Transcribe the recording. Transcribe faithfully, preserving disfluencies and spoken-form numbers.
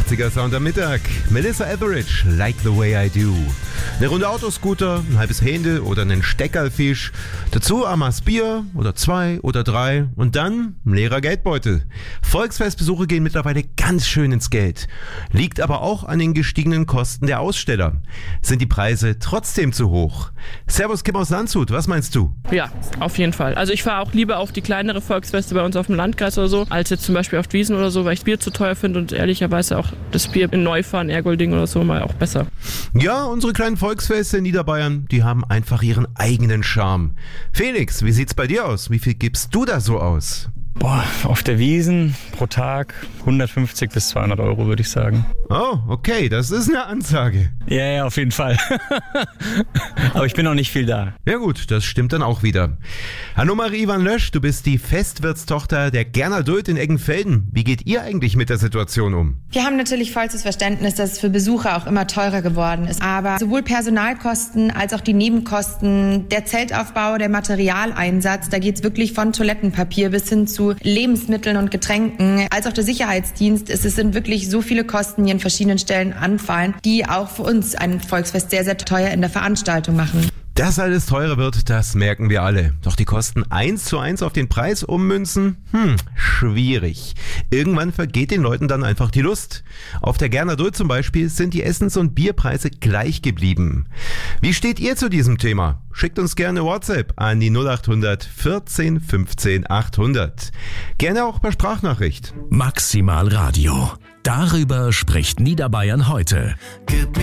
achtziger Sound am Mittag. Melissa Etheridge, Like the Way I Do. Eine Runde Autoscooter, ein halbes Händel oder einen Steckerlfisch. Dazu Amas Bier oder zwei oder drei und dann ein leerer Geldbeutel. Volksfestbesuche gehen mittlerweile ganz schön ins Geld. Liegt aber auch an den gestiegenen Kosten der Aussteller. Sind die Preise trotzdem zu hoch? Servus Kim aus Landshut, was meinst du? Ja, auf jeden Fall. Also ich fahre auch lieber auf die kleinere Volksfeste bei uns auf dem Landkreis oder so, als jetzt zum Beispiel auf die Wiesn oder so, weil ich Bier zu teuer finde und ehrlicherweise auch das Bier in Neufahren, Ergolding oder so mal auch besser. Ja, unsere kleinen Volksfeste in Niederbayern, die haben einfach ihren eigenen Charme. Felix, wie sieht's bei dir aus? Wie viel gibst du da so aus? Boah, auf der Wiesn pro Tag hundertfünfzig bis zweihundert Euro, würde ich sagen. Oh, okay, das ist eine Ansage. Ja, ja, auf jeden Fall. Aber ich bin noch nicht viel da. Ja gut, das stimmt dann auch wieder. Annemarie Van Lösch, du bist die Festwirtstochter der Gerner Duld in Eggenfelden. Wie geht ihr eigentlich mit der Situation um? Wir haben natürlich vollstes Verständnis, dass es für Besucher auch immer teurer geworden ist. Aber sowohl Personalkosten als auch die Nebenkosten, der Zeltaufbau, der Materialeinsatz, da geht's wirklich von Toilettenpapier bis hin zu Lebensmitteln und Getränken, als auch der Sicherheitsdienst. Es sind wirklich so viele Kosten, die an verschiedenen Stellen anfallen, die auch für uns ein Volksfest sehr, sehr teuer in der Veranstaltung machen. Dass alles teurer wird, das merken wir alle. Doch die Kosten eins zu eins auf den Preis ummünzen? Hm, schwierig. Irgendwann vergeht den Leuten dann einfach die Lust. Auf der Gerner Duld zum Beispiel sind die Essens- und Bierpreise gleich geblieben. Wie steht ihr zu diesem Thema? Schickt uns gerne WhatsApp an die null acht hundert vierzehn fünfzehn achthundert. Gerne auch per Sprachnachricht. Maximal Radio. Darüber spricht Niederbayern heute.